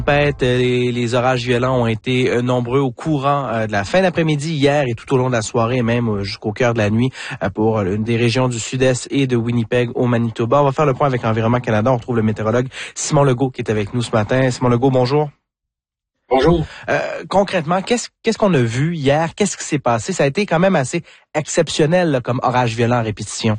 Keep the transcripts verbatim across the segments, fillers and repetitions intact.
Tempête, les, les orages violents ont été euh, nombreux au courant euh, de la fin d'après-midi hier et tout au long de la soirée, et même euh, jusqu'au cœur de la nuit euh, pour euh, une des régions du sud-est et de Winnipeg au Manitoba. On va faire le point avec Environnement Canada. On retrouve le météorologue Simon Legault qui est avec nous ce matin. Simon Legault, bonjour. Bonjour. Euh, concrètement, qu'est-ce qu'est-ce qu'on a vu hier? Qu'est-ce qui s'est passé? Ça a été quand même assez exceptionnel là, comme orage violent à répétition.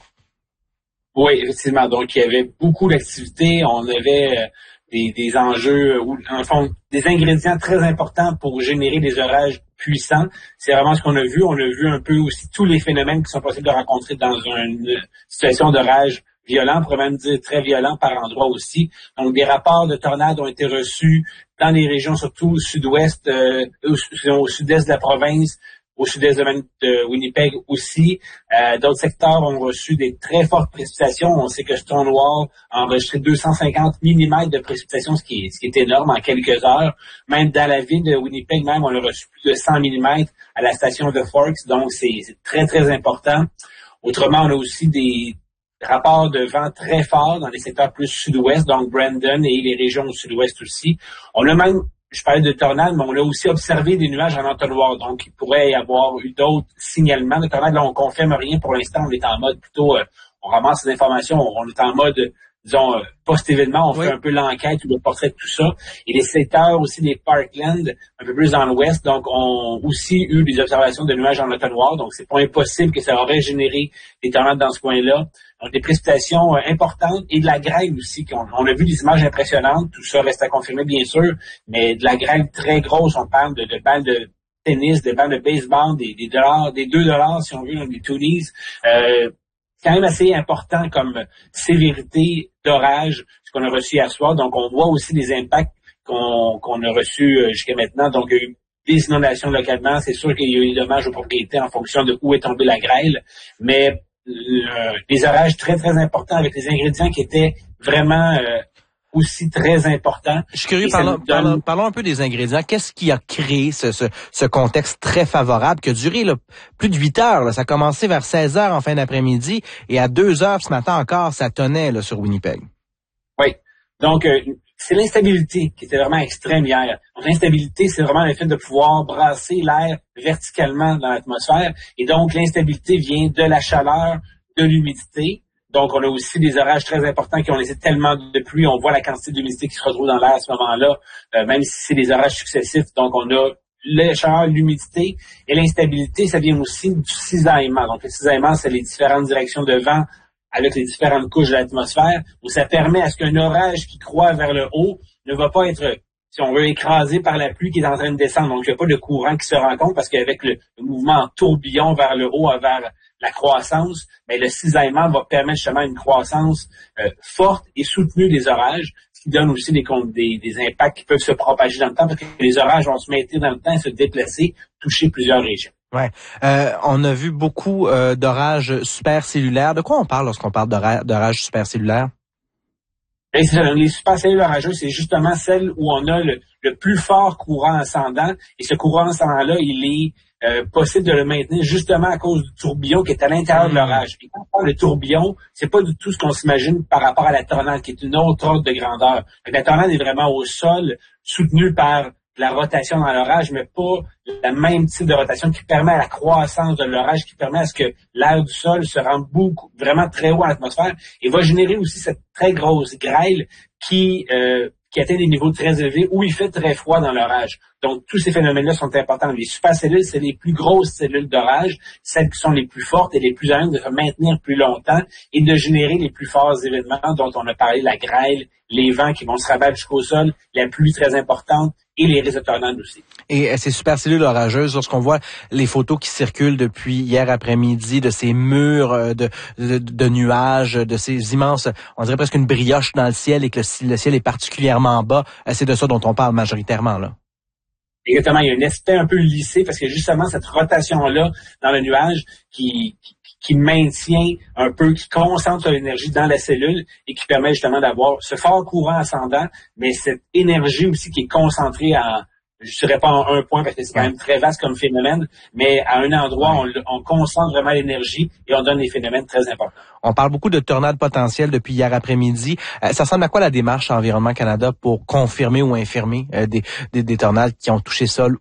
Oui, effectivement. Donc, il y avait beaucoup d'activités. On avait euh, des, des enjeux, ou en fond, des ingrédients très importants pour générer des orages puissants. C'est vraiment ce qu'on a vu. On a vu un peu aussi tous les phénomènes qui sont possibles de rencontrer dans une situation d'orage violent, on pourrait même dire très violent par endroits aussi. Donc, des rapports de tornades ont été reçus dans les régions, surtout au sud-ouest, euh, au, au sud-est de la province, au sud-est de, de Winnipeg aussi. Euh, d'autres secteurs ont reçu des très fortes précipitations. On sait que Stonewall a enregistré deux cent cinquante millimètres de précipitations, ce qui est, ce qui est énorme en quelques heures. Même dans la ville de Winnipeg, même, on a reçu plus de cent millimètres à la station de Forks. Donc, c'est, c'est très, très important. Autrement, on a aussi des rapports de vent très forts dans les secteurs plus sud-ouest, donc Brandon et les régions au sud-ouest aussi. On a même, je parlais de tornades, mais on a aussi observé des nuages en entonnoir, donc il pourrait y avoir eu d'autres signalements de tornades. Là, on confirme rien pour l'instant, on est en mode plutôt, euh, on ramasse les informations, on est en mode, disons, euh, post-événement, on oui. fait un peu l'enquête ou le portrait de tout ça. Et les secteurs aussi des Parklands, un peu plus dans l'ouest, donc ont aussi eu des observations de nuages en entonnoir, donc c'est pas impossible que ça aurait généré des tornades dans ce coin-là. Donc, des précipitations euh, importantes et de la grêle aussi. On, on a vu des images impressionnantes. Tout ça reste à confirmer, bien sûr, mais de la grêle très grosse. On parle de, de balles de tennis, de balles de baseball, des, des dollars, des deux dollars, si on veut, dans des toonies. Euh, c'est quand même assez important comme sévérité d'orage, ce qu'on a reçu hier soir. Donc, on voit aussi les impacts qu'on, qu'on a reçus euh, jusqu'à maintenant. Donc, il y a eu des inondations localement. C'est sûr qu'il y a eu des dommages aux propriétés en fonction de où est tombée la grêle, mais Le, des orages très, très importants avec des ingrédients qui étaient vraiment euh, aussi très importants. Je suis curieux, parlons, donne... parlons, parlons un peu des ingrédients. Qu'est-ce qui a créé ce, ce, ce contexte très favorable qui a duré là, plus de huit heures? Là. Ça a commencé vers seize heures en fin d'après-midi et à deux heures ce matin encore, ça tonnait là, sur Winnipeg. Oui. Donc, euh, c'est l'instabilité qui était vraiment extrême hier. Donc, l'instabilité, c'est vraiment le fait de pouvoir brasser l'air verticalement dans l'atmosphère. Et donc, l'instabilité vient de la chaleur, de l'humidité. Donc, on a aussi des orages très importants qui ont laissé tellement de pluie. On voit la quantité d'humidité qui se retrouve dans l'air à ce moment-là, euh, même si c'est des orages successifs. Donc, on a la chaleur, l'humidité. Et l'instabilité, ça vient aussi du cisaillement. Donc, le cisaillement, c'est les différentes directions de vent avec les différentes couches de l'atmosphère, où ça permet à ce qu'un orage qui croît vers le haut ne va pas être, si on veut, écrasé par la pluie qui est en train de descendre. Donc, il n'y a pas de courant qui se rencontre parce qu'avec le, le mouvement en tourbillon vers le haut, vers la croissance, mais le cisaillement va permettre justement une croissance euh, forte et soutenue des orages, ce qui donne aussi des, des, des impacts qui peuvent se propager dans le temps parce que les orages vont se maintenir dans le temps et se déplacer, toucher plusieurs régions. Ouais, euh, on a vu beaucoup euh, d'orages supercellulaires. De quoi on parle lorsqu'on parle d'ora- d'orages supercellulaires? Et les supercellules orageuses, c'est justement celles où on a le, le plus fort courant ascendant. Et ce courant ascendant-là, il est euh, possible de le maintenir justement à cause du tourbillon qui est à l'intérieur mmh. de l'orage. Et quand on parle de tourbillon, c'est pas du tout ce qu'on s'imagine par rapport à la tornade, qui est une autre ordre de grandeur. La tornade est vraiment au sol, soutenue par la rotation dans l'orage, mais pas la même type de rotation qui permet à la croissance de l'orage, qui permet à ce que l'air du sol se rende beaucoup, vraiment très haut en atmosphère et va générer aussi cette très grosse grêle qui, euh, qui atteint des niveaux très élevés où il fait très froid dans l'orage. Donc, tous ces phénomènes-là sont importants. Les supercellules, c'est les plus grosses cellules d'orage, celles qui sont les plus fortes et les plus à même de se maintenir plus longtemps et de générer les plus forts événements dont on a parlé, la grêle, les vents qui vont se rabattre jusqu'au sol, la pluie très importante et les risques de tornades aussi. Et ces supercellules orageuses, lorsqu'on voit les photos qui circulent depuis hier après-midi de ces murs de, de, de nuages, de ces immenses, on dirait presque une brioche dans le ciel et que le, le ciel est particulièrement bas, c'est de ça dont on parle majoritairement, là. Exactement, il y a un aspect un peu lissé parce que justement cette rotation-là dans le nuage qui, qui, qui maintient un peu, qui concentre l'énergie dans la cellule et qui permet justement d'avoir ce fort courant ascendant, mais cette énergie aussi qui est concentrée en je dirais pas en un point parce que c'est quand même très vaste comme phénomène, mais à un endroit, on, on concentre vraiment l'énergie et on donne des phénomènes très importants. On parle beaucoup de tornades potentielles depuis hier après-midi. Euh, ça ressemble à quoi la démarche Environnement Canada pour confirmer ou infirmer euh, des, des, des tornades qui ont touché sol